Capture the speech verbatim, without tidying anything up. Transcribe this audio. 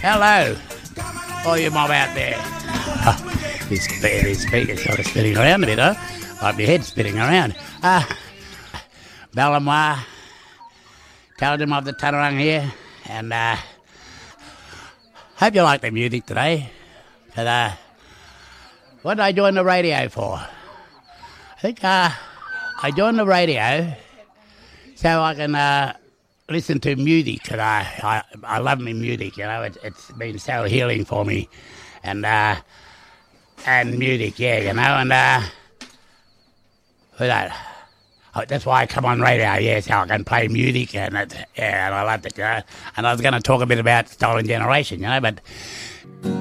Hello, all you mob out there. Oh, this, this speaker's sort of spinning around a bit, huh? Like my head's spinning around. Ah, uh, Balamoir, told him of the Tanarang here, and uh, hope you like the music today. But uh, what did I join the radio for? I think uh, I joined the radio so I can uh, listen to music today. I, I love me music, you know. It, it's been so healing for me, and uh, and music, yeah, you know. And uh, who that? Oh, that's why I come on radio, yeah, so I can play music, and it, yeah, and I love it, you know. And I was going to talk a bit about Stolen Generation, you know, but